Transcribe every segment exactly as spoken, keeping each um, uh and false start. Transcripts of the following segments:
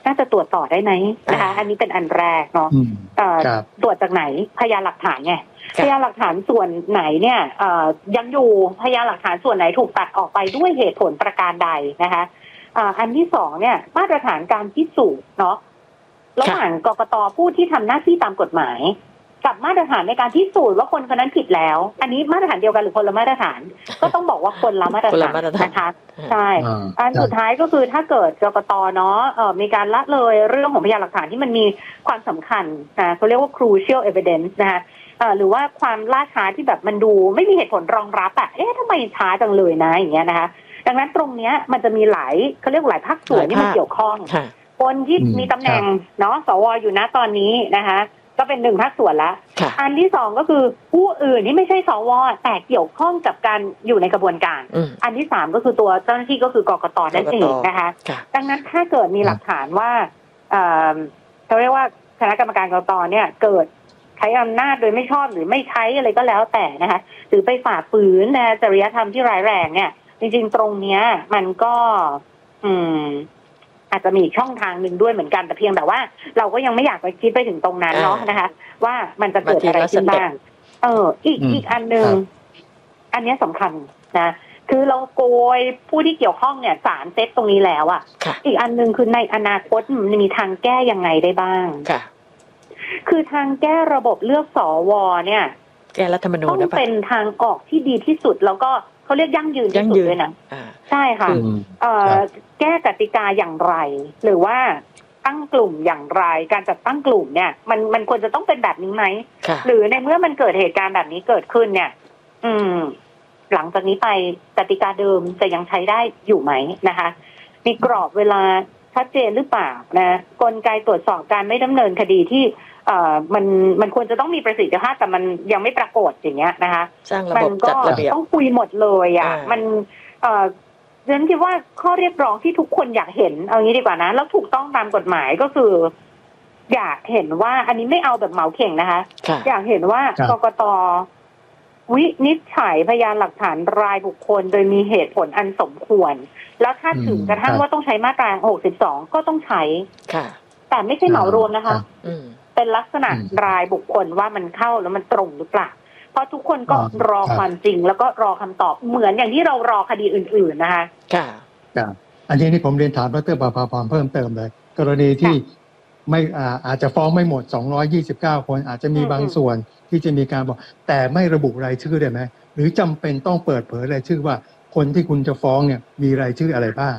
น่าจะตรวจต่อได้ไหมนะคะอันนี้เป็นอันแรกเนาะตรวจจากไหนพยานหลักฐานไงพยานหลักฐานส่วนไหนเนี่ยยังอยู่พยานหลักฐานส่วนไหนถูกตัดออกไปด้วยเหตุผลประการใดนะคะอันที่สองเนี่ยมาตรฐานการพิสูจน์เนาะระหว่างกกต.ผู้ที่ทำหน้าที่ตามกฎหมายกับมาตรฐานในการพิสูจน์ว่าคนคนนั้นผิดแล้วอันนี้มาตรฐานเดียวกันหรือคนละมาตรฐานก็ต้องบอกว่าคนละมาตรฐานนะคะใช่อันสุดท้ายก็คือถ้าเกิดกกต.เนาะมีการละเลยเรื่องของพยานหลักฐานที่มันมีความสำคัญนะเขาเรียกว่า crucial evidence นะคะหรือว่าความล่าช้าที่แบบมันดูไม่มีเหตุผลรองรับอะเอ๊ะทำไมช้าจังเลยนะอย่างเงี้ยนะคะดังนั้นตรงเนี้ยมันจะมีหลายเขาเรียกหลายภาคส่วนที่มันเกี่ยวข้องคนที่มีตำแหน่งเนาะสวอยู่นะตอนนี้นะคะก็เป็นหนึ่งภาคส่วนละอันที่สองก็คือผู้อื่นที่ไม่ใช่สวแต่เกี่ยวข้องกับการอยู่ในกระบวนการอันที่สามก็คือตัวเจ้าหน้าที่ก็คือกกต.นั่นเองนะคะดังนั้นถ้าเกิดมีหลักฐานว่าเขาเรียกว่าคณะกรรมการกกต.เนี่ยเกิดใช้อำนาจโดยไม่ชอบหรือไม่ใช้อะไรก็แล้วแต่นะคะหรือไปฝ่าฝืนนะจริยธรรมที่ร้ายแรงเนี่ยจริงๆตรงเนี้ยมันก็อืมอาจจะมีช่องทางหนึ่งด้วยเหมือนกันแต่เพียงแต่ว่าเราก็ยังไม่อยากไปคิดไปถึงตรงนั้นเนาะนะคะว่ามันจะเกิดอะไรขึ้นบ้างเอออีกอีกอันหนึ่งอันนี้สำคัญนะคือเราโกยผู้ที่เกี่ยวข้องเนี่ยสารเซตตรงนี้แล้วอ่ะอีกอันหนึ่งคือในอนาคตมันมีทางแก้ยังไงได้บ้างคือทางแก้ระบบเลือกสวเนี่ยแก้รัฐธรรมนูญต้องเป็นทางออกที่ดีที่สุดแล้วก็เขาเรียกยั่งยืนที่สุดเลยนะใช่ค่ะแก้กติกาอย่างไรหรือว่าตั้งกลุ่มอย่างไรการจัดตั้งกลุ่มเนี่ยมันมันควรจะต้องเป็นแบบนี้ไหมหรือในเมื่อมันเกิดเหตุการณ์แบบนี้เกิดขึ้นเนี่ย อืมหลังจากนี้ไปกติกาเดิมจะยังใช้ได้อยู่ไหมนะคะมีกรอบเวลาชัดเจนหรือเปล่านะกลไกตรวจสอบการไม่ดำเนินคดีที่เอ่อมันมันควรจะต้องมีประสิทธิภาพแต่มันยังไม่ปรากฏอย่างเงี้ยนะคะสร้างระบบจัดระเบียบต้องคุยหมดเลยอ่ะมันเอ่อฉันคิดว่าข้อเรียกร้องที่ทุกคนอยากเห็นเอางี้ดีกว่านะแล้วถูกต้องตามกฎหมายก็คืออยากเห็นว่าอันนี้ไม่เอาแบบเหมาเข่งนะคะอยากเห็นว่ากกต.วินิจฉัยพยานหลักฐานรายบุคคลโดยมีเหตุผลอันสมควรแล้วถ้าถึงกระทั่งว่าต้องใช้มาตราหกสิบสองก็ต้องใช้แต่ไม่ใช่เหมารวมนะคะเป็นลักษณะรายบุคคลว่ามันเข้าแล้วมันตรงหรือเปล่าเพราะทุกคนก็รอความจริงแล้วก็รอคำตอบเหมือนอย่างที่เรารอคดีอื่นๆนะคะค่ะอันนี้นี่ผมเรียนถามดร.ประภาพรเพิ่มเติมเลยกรณีที่ไม่อาจจะฟ้องไม่หมดสองร้อยยี่สิบเก้าคนอาจจะมีบางส่วนที่จะมีการบอกแต่ไม่ระบุรายชื่อได้ไหมหรือจำเป็นต้องเปิดเผยรายชื่อว่าคนที่คุณจะฟ้องเนี่ยมีรายชื่ออะไรบ้าง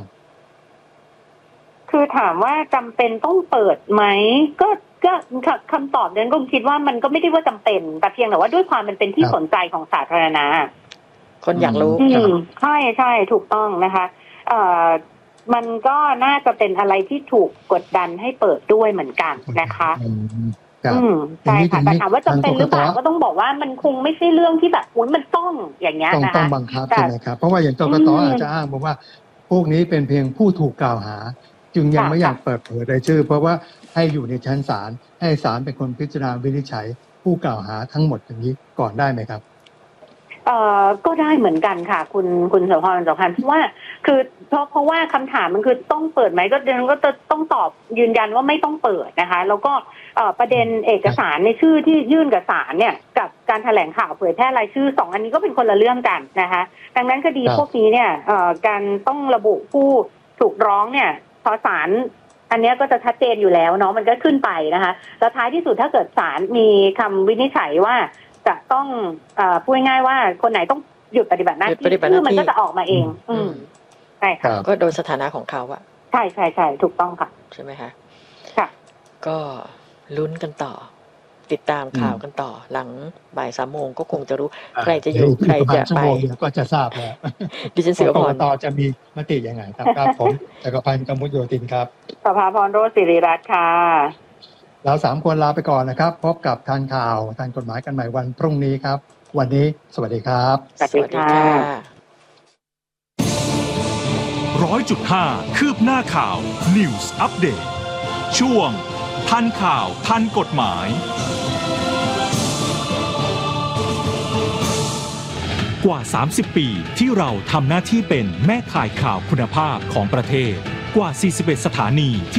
คือถามว่าจำเป็นต้องเปิดไหมก็ก็คำตอบนั้นก็คิดว่ามันก็ไม่ได้ว่าจำเป็นแต่เพียงแต่ว่าด้วยความมันเป็นที่สนใจของสาธารณะคนอยากรู้ใช่ใช่ถูกต้องนะคะเอ่อมันก็น่าจะเป็นอะไรที่ถูกกดดันให้เปิดด้วยเหมือนกันนะคะอืมใช่ค่ะแต่ถามว่าจำเป็นหรือเปล่าก็ต้องบอกว่ามันคงไม่ใช่เรื่องที่แบบอุ้ยมันต้องอย่างเงี้ยนะคะต้องบังคับใช่ไหมครับเพราะว่าอย่างกกต.อาจจะอ้างบอกว่าพวกนี้เป็นเพียงผู้ถูกกล่าวหาจึงยังไม่อยากเปิดเผยรายชื่อเพราะว่าให้อยู่ในชั้นศาลให้ศาลเป็นคนพิจารณาวินิจฉัยผู้กล่าวหาทั้งหมดอย่างนี้ก่อนได้ไหมครับเอ่อก็ได้เหมือนกันค่ะคุณคุณโสภร โสภรเพราะว่าคือเพราะเพราะว่าคำถามมันคือต้องเปิดไหมก็เดี๋ยวก็จะต้องตอบยืนยันว่าไม่ต้องเปิดนะคะแล้วก็เอ่อประเด็นเอกสารในชื่อที่ยื่นกับศาลเนี่ยกับการแถลงข่าวเผยแพร่รายชื่อสองอันนี้ก็เป็นคนละเรื่องกันนะคะดังนั้นคดีพวกนี้เนี่ยเอ่อการต้องระบุผู้ถูกร้องเนี่ยพอศาลอันนี้ก็จะชัดเจนอยู่แล้วเนาะมันก็ขึ้นไปนะคะแล้วท้ายที่สุดถ้าเกิดศาลมีคำวินิจฉัยว่าจะต้องเอ่อพูดง่ายๆว่าคนไหนต้องหยุดปฏิบัติหน้าที่คือมันก็จะออกมาเองอืมใช่ค่ะก็โดยสถานะของเขาอะใช่ใช่ใช่ถูกต้องค่ะใช่ไหมคะค่ะก็ลุ้นกันต่อติดตามข่าวกันต่อหลังบ่ายสามโมงก็คงจะรู้ใครจะอยู่ใครจะไปก็จะทราบแล้วดิฉันเสียวพรต่อจะมีมติยังไงครับครับผมจักรพันธ์ กมุษโยธินครับประภาพร โรจน์ศิริรัตน์ค่ะเราสามคนลาไปก่อนนะครับพบกับทันข่าวทันกฎหมายกันใหม่วันพรุ่งนี้ครับวันนี้สวัสดีครับสวัสดีค่ะร้อยจุดห้าคืบหน้าข่าว News Update ช่วงทันข่าวทันกฎหมายกว่าสามสิบปีที่เราทำหน้าที่เป็นแม่ข่ายข่าวคุณภาพของประเทศกว่าสี่สิบเอ็ดสถานี